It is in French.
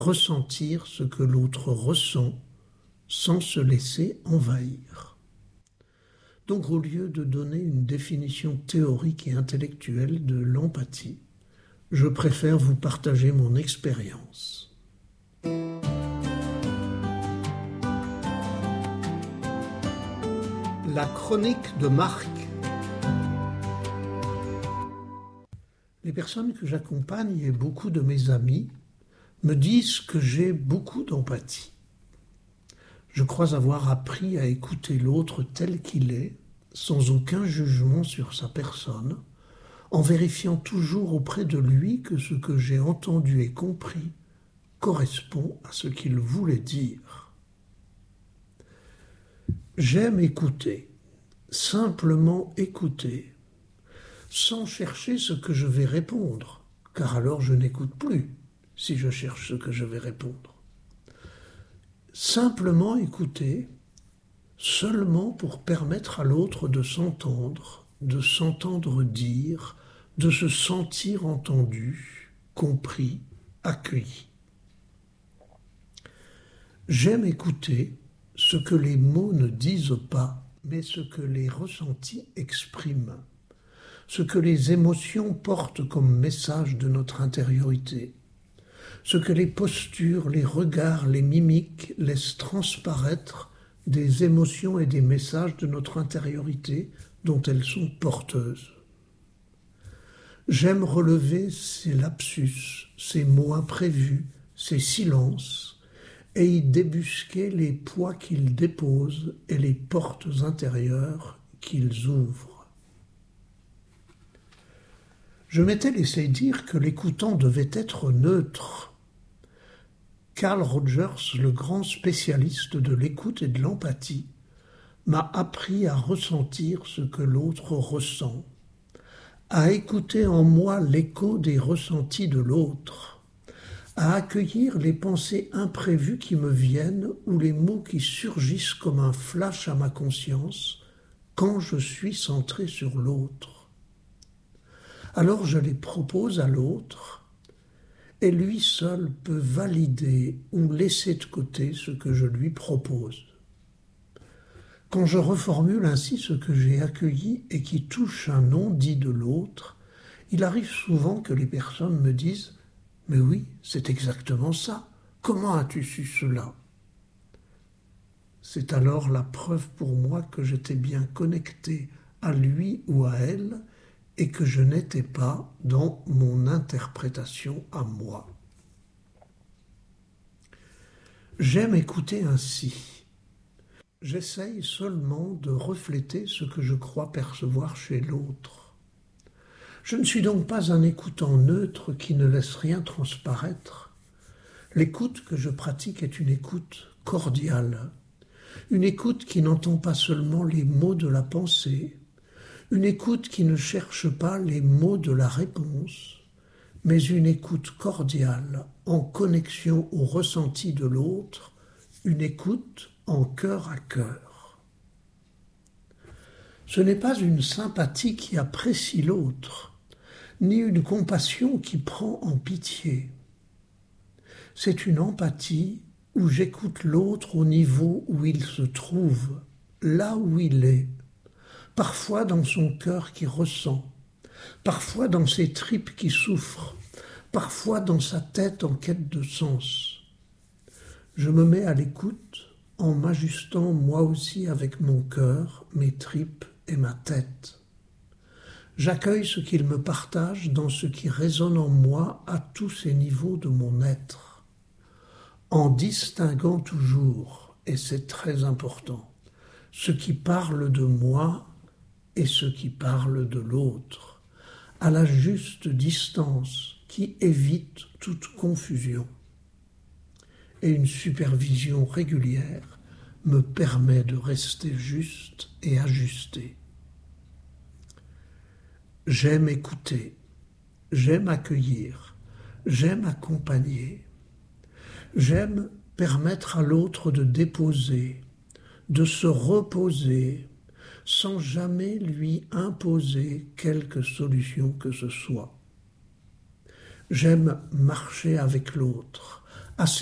ressentir ce que l'autre ressent sans se laisser envahir. Donc au lieu de donner une définition théorique et intellectuelle de l'empathie, je préfère vous partager mon expérience. La chronique de Marc. Les personnes que j'accompagne et beaucoup de mes amis me disent que j'ai beaucoup d'empathie. Je crois avoir appris à écouter l'autre tel qu'il est, sans aucun jugement sur sa personne, en vérifiant toujours auprès de lui que ce que j'ai entendu et compris correspond à ce qu'il voulait dire. J'aime écouter, simplement écouter, sans chercher ce que je vais répondre, car alors je n'écoute plus si je cherche ce que je vais répondre. Simplement écouter, seulement pour permettre à l'autre de s'entendre dire, de se sentir entendu, compris, accueilli. J'aime écouter ce que les mots ne disent pas, mais ce que les ressentis expriment, ce que les émotions portent comme message de notre intériorité, ce que les postures, les regards, les mimiques laissent transparaître des émotions et des messages de notre intériorité dont elles sont porteuses. J'aime relever ces lapsus, ces mots imprévus, ces silences, et y débusquer les poids qu'ils déposent et les portes intérieures qu'ils ouvrent. Je m'étais laissé dire que l'écoutant devait être neutre. Carl Rogers, le grand spécialiste de l'écoute et de l'empathie, m'a appris à ressentir ce que l'autre ressent, à écouter en moi l'écho des ressentis de l'autre, à accueillir les pensées imprévues qui me viennent ou les mots qui surgissent comme un flash à ma conscience quand je suis centré sur l'autre. Alors je les propose à l'autre, et lui seul peut valider ou laisser de côté ce que je lui propose. Quand je reformule ainsi ce que j'ai accueilli et qui touche un non-dit de l'autre, il arrive souvent que les personnes me disent « Mais oui, c'est exactement ça. Comment as-tu su cela ?» C'est alors la preuve pour moi que j'étais bien connecté à lui ou à elle et que je n'étais pas dans mon interprétation à moi. J'aime écouter ainsi. J'essaye seulement de refléter ce que je crois percevoir chez l'autre. Je ne suis donc pas un écoutant neutre qui ne laisse rien transparaître. L'écoute que je pratique est une écoute cordiale, une écoute qui n'entend pas seulement les mots de la pensée, une écoute qui ne cherche pas les mots de la réponse, mais une écoute cordiale, en connexion au ressenti de l'autre, une écoute en cœur à cœur. Ce n'est pas une sympathie qui apprécie l'autre, ni une compassion qui prend en pitié. C'est une empathie où j'écoute l'autre au niveau où il se trouve, là où il est, parfois dans son cœur qui ressent, parfois dans ses tripes qui souffrent, parfois dans sa tête en quête de sens. Je me mets à l'écoute en m'ajustant moi aussi avec mon cœur, mes tripes et ma tête. J'accueille ce qu'il me partage dans ce qui résonne en moi à tous ces niveaux de mon être, en distinguant toujours, et c'est très important, ce qui parle de moi et ce qui parle de l'autre, à la juste distance qui évite toute confusion. Et une supervision régulière me permet de rester juste et ajusté. J'aime écouter, j'aime accueillir, j'aime accompagner, j'aime permettre à l'autre de déposer, de se reposer, sans jamais lui imposer quelque solution que ce soit. J'aime marcher avec l'autre,